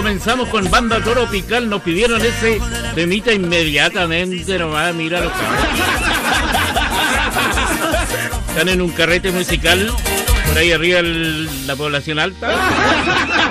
Comenzamos con Banda Tropical, nos pidieron ese temita inmediatamente nomás, mira los cabros. Están en un carrete musical, por ahí arriba la población alta.